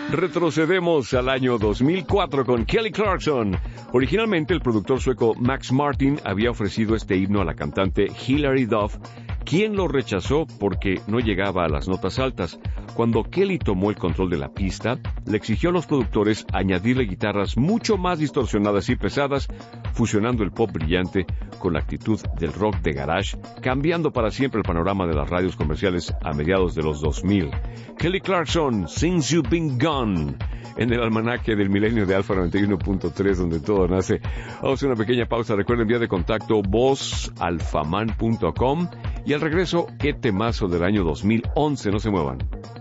Retrocedemos al año 2004 con Kelly Clarkson. Originalmente, el productor sueco Max Martin había ofrecido este himno a la cantante Hilary Duff, quien lo rechazó porque no llegaba a las notas altas. Cuando Kelly tomó el control de la pista, le exigió a los productores añadirle guitarras mucho más distorsionadas y pesadas, fusionando el pop brillante con la actitud del rock de garage, cambiando para siempre el panorama de las radios comerciales a mediados de los 2000. Kelly Clarkson, Since You've Been Gone, en el almanaque del milenio de Alfa 91.3, donde todo nace. Vamos a hacer una pequeña pausa. Recuerden vía de contacto vozalfaman.com y al regreso, qué temazo del año 2011. No se muevan.